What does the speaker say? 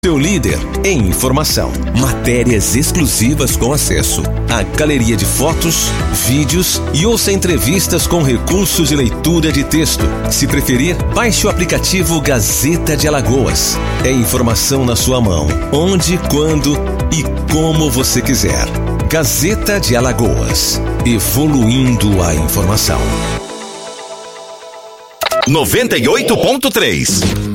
Seu líder em informação. Matérias exclusivas com acesso à galeria de fotos, vídeos e ouça entrevistas com recursos de leitura de texto. Se preferir, baixe o aplicativo Gazeta de Alagoas. É informação na sua mão, onde, quando e como você quiser. Gazeta de Alagoas. Evoluindo a informação. 98.3